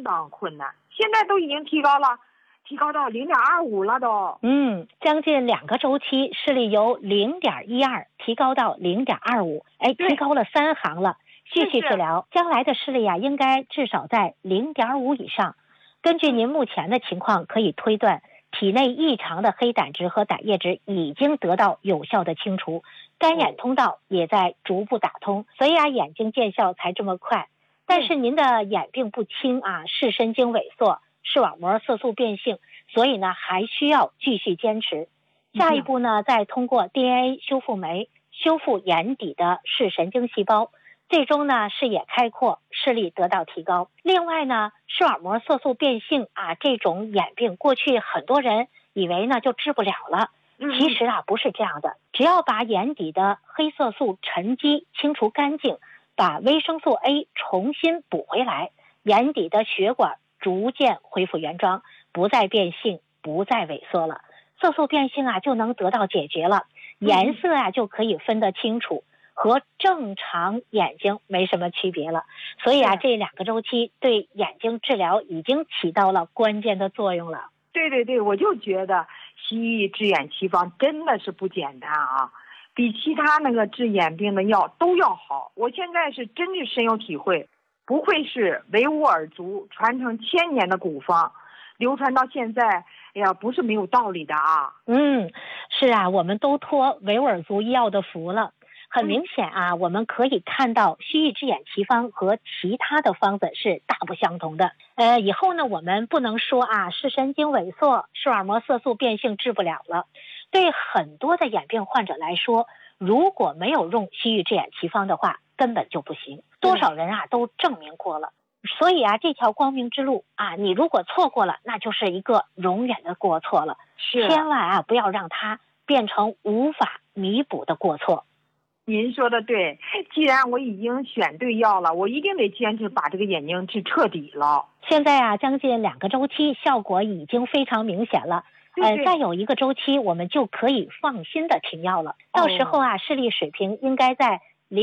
当困难，现在都已经提高到0.25了都。 将近2个周期，视力由0.12提高到0.25，提高了3行了。继续治疗，将来的视力应该至少在0.5以上。根据您目前的情况，可以推断体内异常的黑胆值和胆液质已经得到有效的清除，干眼通道也在逐步打通，所以眼睛见效才这么快。但是您的眼病不轻视神经萎缩、视网膜色素变性，所以呢还需要继续坚持。下一步呢，再通过 DNA 修复酶修复眼底的视神经细胞，最终呢视野开阔，视力得到提高。另外呢，视网膜色素变性这种眼病，过去很多人以为呢就治不了了，其实不是这样的。只要把眼底的黑色素沉积清除干净，把维生素 A 重新补回来，眼底的血管逐渐恢复原装，不再变性，不再萎缩了，色素变性就能得到解决了，颜色就可以分得清楚，和正常眼睛没什么区别了。所以这2个周期对眼睛治疗已经起到了关键的作用了。 对，我就觉得西医治眼奇方真的是不简单比其他那个治眼病的药都要好。我现在是真是深有体会，不愧是维吾尔族传承1000年的古方，流传到现在，不是没有道理的是我们都托维吾尔族医药的福了。很明显我们可以看到西医治眼奇方和其他的方子是大不相同的。以后呢，我们不能说视神经萎缩、视网膜色素变性治不了了。对很多的眼病患者来说，如果没有用西医治眼奇方的话，根本就不行。多少人都证明过了。所以这条光明之路你如果错过了，那就是一个永远的过错了。千万不要让它变成无法弥补的过错。 您说的对，既然我已经选对药了，我一定得坚持把这个眼睛治彻底了。 现在将近2个周期，效果已经非常明显了。再有1个周期，我们就可以放心的停药了。到时候视力水平应该在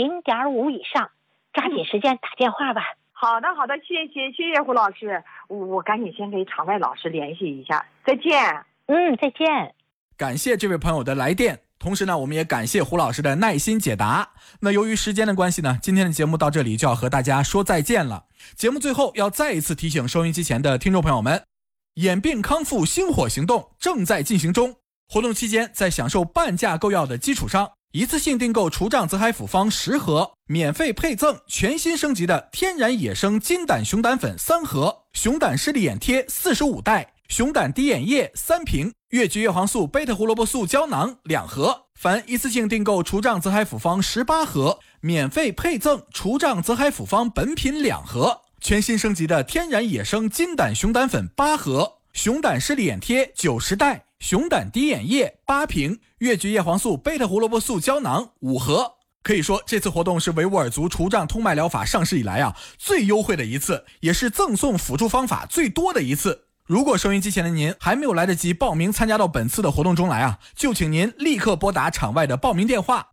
0.5以上，抓紧时间打电话吧。 好的，谢谢胡老师，我赶紧先给场外老师联系一下。再见。 再见。 感谢这位朋友的来电。同时呢，我们也感谢胡老师的耐心解答。那由于时间的关系呢，今天的节目到这里就要和大家说再见了。节目最后要再一次提醒收音机前的听众朋友们，眼病康复星火行动正在进行中。活动期间，在享受半价购药的基础上，一次性订购除障泽海辅方10盒，免费配赠全新升级的天然野生金胆熊胆粉3盒，熊胆视力眼贴45袋，熊胆滴眼液3瓶，越橘叶黄素贝塔胡萝卜素胶囊2盒。凡一次性订购除障泽海辅方18盒，免费配赠除障泽海辅方本品2盒，全新升级的天然野生金胆熊胆粉8盒，熊胆视力眼贴90袋，熊胆滴眼液8瓶，越橘叶黄素贝塔胡萝卜素胶囊5盒。可以说，这次活动是维吾尔族除障通脉疗法上市以来最优惠的一次，也是赠送辅助方法最多的一次。如果收音机前的您还没有来得及报名参加到本次的活动中来就请您立刻拨打场外的报名电话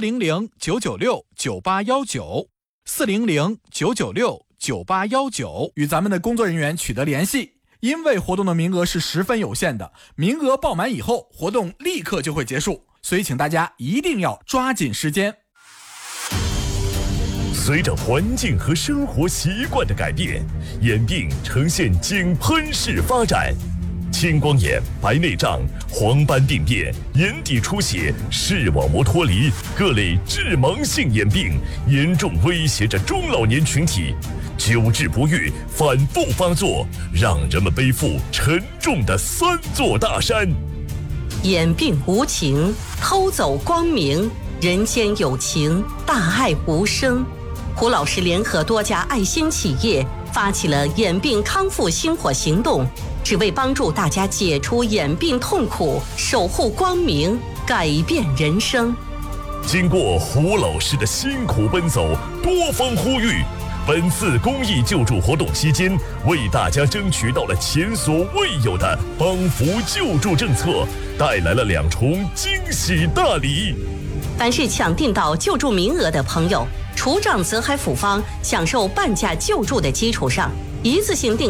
400-996-9819 400-996-9819，与咱们的工作人员取得联系。因为活动的名额是十分有限的，名额报满以后，活动立刻就会结束，所以请大家一定要抓紧时间。 随着环境和生活习惯的改变，眼病呈现井喷式发展，青光眼、白内障、黄斑病变、眼底出血、视网膜脱离各类致盲性眼病严重威胁着中老年群体，久治不愈，反复发作，让人们背负沉重的3座大山。 眼病无情，偷走光明，人间有情，大爱无声。胡老师联合多家爱心企业发起了眼病康复星火行动，只为帮助大家解除眼病痛苦，守护光明，改变人生。 经过胡老师的辛苦奔走，多方呼吁，本次公益救助活动期间，为大家争取到了前所未有的帮扶救助政策，带来了2重惊喜大礼。 凡是抢订到救助名额的朋友，除障泽海辅方享受半价救助的基础上，一次性订